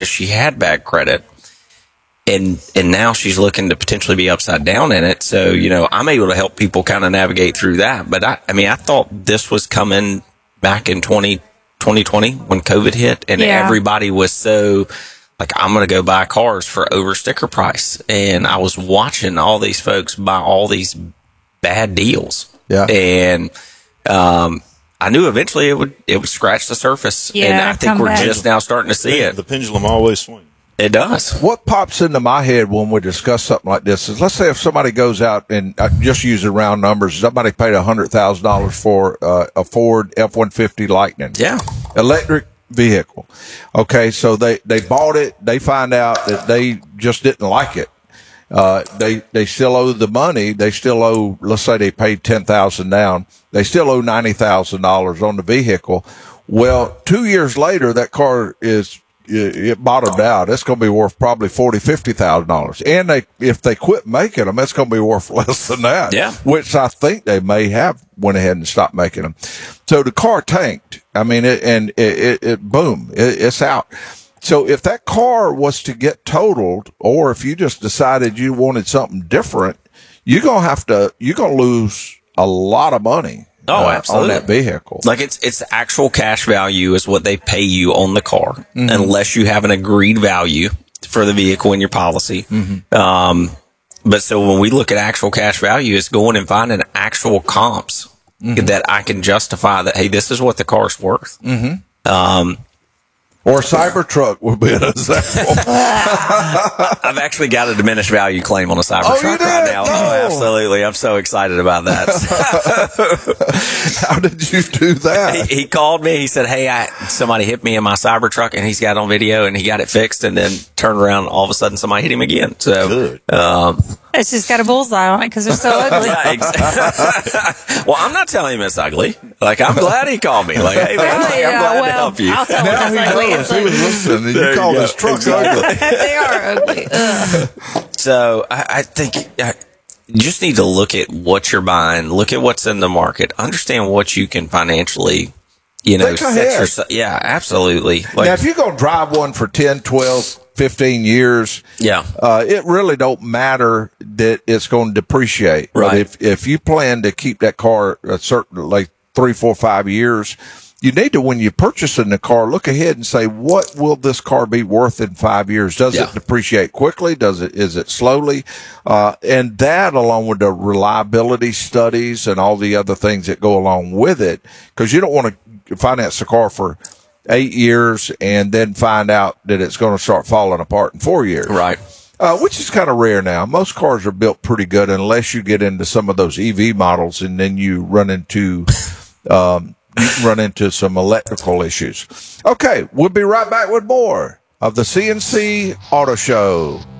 she had bad credit. And now she's looking to potentially be upside down in it. So, I'm able to help people kind of navigate through that. But I thought this was coming back in 2020 when COVID hit, and everybody was so like, I'm going to go buy cars for over sticker price. And I was watching all these folks buy all these bad deals. Yeah. And, I knew eventually it would scratch the surface. Yeah, and I think we're just now starting to see it. The pendulum always swings. It does. What pops into my head when we discuss something like this is, let's say if somebody goes out and just using round numbers, somebody paid $100,000 for a Ford F-150 Lightning. Yeah. Electric vehicle. Okay. So they bought it. They find out that they just didn't like it. They still owe the money. They still owe, let's say they paid $10,000 down. They still owe $90,000 on the vehicle. Well, 2 years later, that car it bottomed out. It's going to be worth probably $40,000, $50,000. And if they quit making them, it's going to be worth less than that. Yeah. Which I think they may have went ahead and stopped making them. So the car tanked. I mean, boom, it's out. So if that car was to get totaled, or if you just decided you wanted something different, you're going to lose a lot of money. Oh, absolutely. On that vehicle. Like it's the actual cash value is what they pay you on the car, unless you have an agreed value for the vehicle in your policy. But so when we look at actual cash value, it's going and finding actual comps that I can justify that, hey, this is what the car's worth. Or a Cybertruck would be an example. I've actually got a diminished value claim on a Cybertruck right now. No. Oh, absolutely. I'm so excited about that. How did you do that? He called me. He said, hey, somebody hit me in my Cybertruck, and he's got it on video, and he got it fixed, and then turned around, all of a sudden somebody hit him again. So, good. It's just got a bullseye on it because they're so ugly. Yeah, exactly. Well, I'm not telling him it's ugly. Like, I'm glad he called me. Like, hey, man, I'm glad to help you. I'll tell him Now it's he ugly. knows. He was listening. You called his truck ugly. They are ugly. Ugh. So I think you just need to look at what you're buying, look at what's in the market, understand what you can financially, Think ahead. Yeah, absolutely. Like, Now, if you're going to drive one for 10, 12, 15 years, it really don't matter that it's going to depreciate. Right. But if you plan to keep that car a certain, like 3, 4, 5 years, you need to, when you're purchasing the car, look ahead and say, what will this car be worth in 5 years? Does it depreciate quickly? Is it slowly? And that, along with the reliability studies and all the other things that go along with it, because you don't want to finance the car for 8 years and then find out that it's going to start falling apart in 4 years. right. Which is kind of rare now. Most cars are built pretty good unless you get into some of those EV models, and then you run into some electrical issues. Okay, we'll be right back with more of the CNC Auto Show.